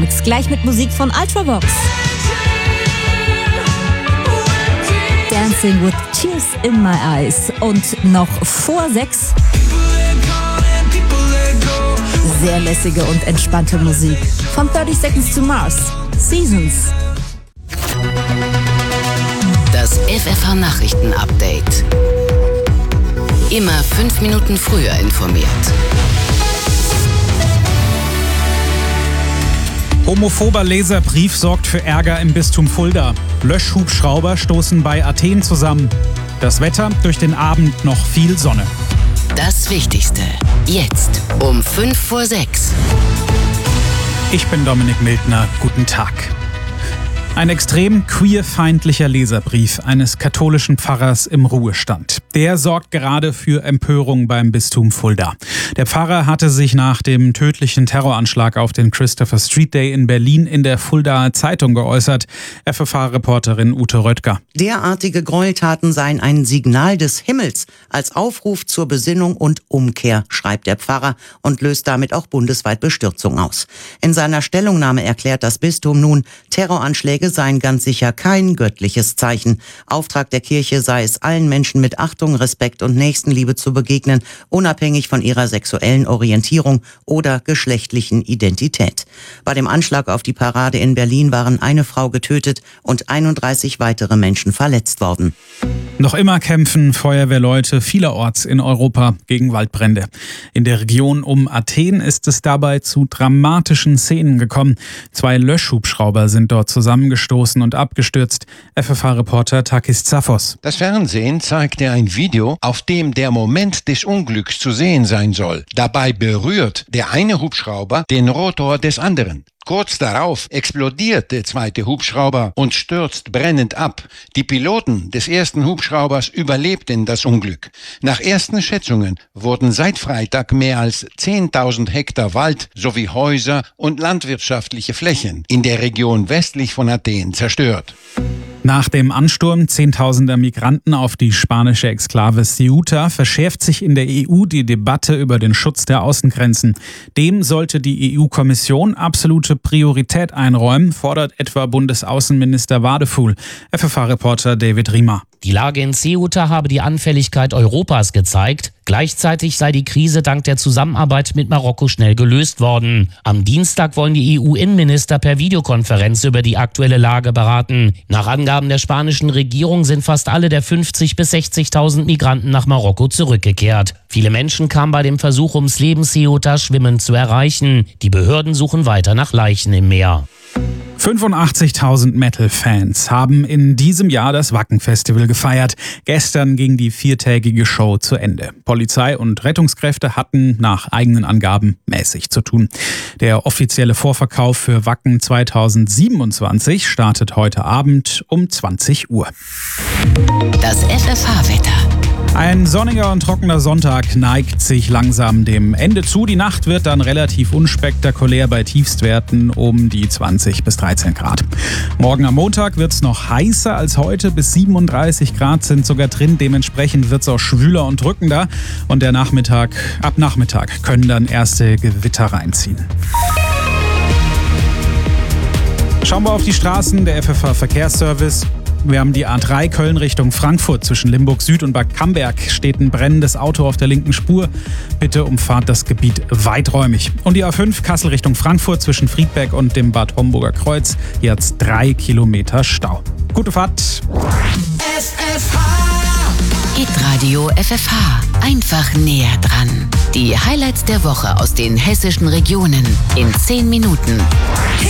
Comics, gleich mit Musik von Ultravox. Dancing with Tears in My Eyes. Und noch vor 6 sehr lässige und entspannte Musik von 30 Seconds to Mars. Seasons. Das FFH-Nachrichten-Update. Immer 5 Minuten früher informiert. Homophober Leserbrief sorgt für Ärger im Bistum Fulda. Löschhubschrauber stoßen bei Athen zusammen. Das Wetter, durch den Abend noch viel Sonne. Das Wichtigste. Jetzt um 5 vor 6. Ich bin Dominik Mildner. Guten Tag. Ein extrem queerfeindlicher Leserbrief eines katholischen Pfarrers im Ruhestand. Der sorgt gerade für Empörung beim Bistum Fulda. Der Pfarrer hatte sich nach dem tödlichen Terroranschlag auf den Christopher Street Day in Berlin in der Fuldaer Zeitung geäußert. FFH-Reporterin Ute Röttger. Derartige Gräueltaten seien ein Signal des Himmels als Aufruf zur Besinnung und Umkehr, schreibt der Pfarrer und löst damit auch bundesweit Bestürzung aus. In seiner Stellungnahme erklärt das Bistum nun, Terroranschläge seien ganz sicher kein göttliches Zeichen. Auftrag der Kirche sei es, allen Menschen mit Achtung, Respekt und Nächstenliebe zu begegnen, unabhängig von ihrer sexuellen Orientierung oder geschlechtlichen Identität. Bei dem Anschlag auf die Parade in Berlin waren eine Frau getötet und 31 weitere Menschen verletzt worden. Noch immer kämpfen Feuerwehrleute vielerorts in Europa gegen Waldbrände. In der Region um Athen ist es dabei zu dramatischen Szenen gekommen. 2 Löschhubschrauber sind dort zusammengestoßen und abgestürzt. FFH-Reporter Takis Zaphos. Das Fernsehen zeigte ein Video, auf dem der Moment des Unglücks zu sehen sein soll. Dabei berührt der eine Hubschrauber den Rotor des anderen. Kurz darauf explodiert der zweite Hubschrauber und stürzt brennend ab. Die Piloten des ersten Hubschraubers überlebten das Unglück. Nach ersten Schätzungen wurden seit Freitag mehr als 10.000 Hektar Wald sowie Häuser und landwirtschaftliche Flächen in der Region westlich von Athen zerstört. Nach dem Ansturm zehntausender Migranten auf die spanische Exklave Ceuta verschärft sich in der EU die Debatte über den Schutz der Außengrenzen. Dem sollte die EU-Kommission absolute Priorität einräumen, fordert etwa Bundesaußenminister Wadefuhl. FFH-Reporter David Riemer. Die Lage in Ceuta habe die Anfälligkeit Europas gezeigt. Gleichzeitig sei die Krise dank der Zusammenarbeit mit Marokko schnell gelöst worden. Am Dienstag wollen die EU-Innenminister per Videokonferenz über die aktuelle Lage beraten. Nach Angaben der spanischen Regierung sind fast alle der 50.000 bis 60.000 Migranten nach Marokko zurückgekehrt. Viele Menschen kamen bei dem Versuch ums Leben, Ceuta schwimmend zu erreichen. Die Behörden suchen weiter nach Leichen im Meer. 85.000 Metal-Fans haben in diesem Jahr das Wacken-Festival gefeiert. Gestern ging die 4-tägige Show zu Ende. Polizei und Rettungskräfte hatten nach eigenen Angaben mäßig zu tun. Der offizielle Vorverkauf für Wacken 2027 startet heute Abend um 20 Uhr. Das FFH-Wetter. Ein sonniger und trockener Sonntag neigt sich langsam dem Ende zu. Die Nacht wird dann relativ unspektakulär bei Tiefstwerten um die 20 bis 13 Grad. Morgen am Montag wird es noch heißer als heute. Bis 37 Grad sind sogar drin. Dementsprechend wird es auch schwüler und drückender. Und ab Nachmittag können dann erste Gewitter reinziehen. Schauen wir auf die Straßen. Der FFH-Verkehrsservice. Wir haben die A3 Köln Richtung Frankfurt. Zwischen Limburg Süd und Bad Camberg steht ein brennendes Auto auf der linken Spur. Bitte umfahrt das Gebiet weiträumig. Und die A5 Kassel Richtung Frankfurt zwischen Friedberg und dem Bad Homburger Kreuz. Hier hat es 3 Kilometer Stau. Gute Fahrt. Hitradio FFH. Einfach näher dran. Die Highlights der Woche aus den hessischen Regionen in 10 Minuten.